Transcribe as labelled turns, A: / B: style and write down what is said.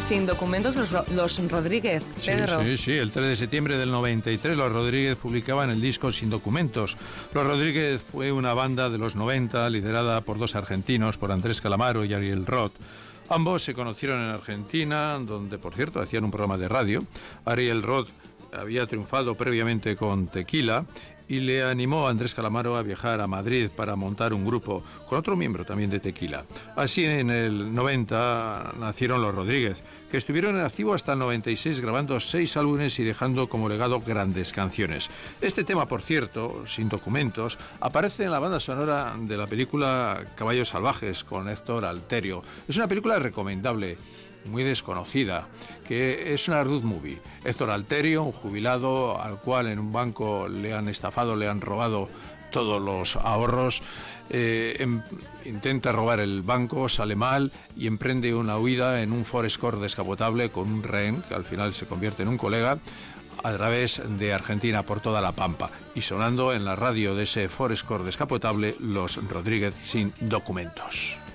A: sin documentos los Rodríguez, Pedro.
B: Sí, el 3 de septiembre del 93 los Rodríguez publicaban el disco Sin Documentos. Los Rodríguez fue una banda de los 90 liderada por dos argentinos, por Andrés Calamaro y Ariel Roth. Ambos se conocieron en Argentina, donde por cierto hacían un programa de radio. Ariel Roth había triunfado previamente con Tequila y le animó a Andrés Calamaro a viajar a Madrid para montar un grupo con otro miembro también de Tequila. Así en el 90 nacieron los Rodríguez, que estuvieron en activo hasta el 96 grabando 6 álbumes y dejando como legado grandes canciones. Este tema, por cierto, Sin Documentos, aparece en la banda sonora de la película Caballos Salvajes con Héctor Alterio. Es una película recomendable, muy desconocida, que es una road movie. Héctor Alterio, un jubilado al cual en un banco le han estafado, le han robado todos los ahorros, intenta robar el banco, sale mal y emprende una huida en un Ford Escort descapotable con un rehén, que al final se convierte en un colega, a través de Argentina por toda la Pampa, y sonando en la radio de ese Ford Escort descapotable los Rodríguez Sin Documentos.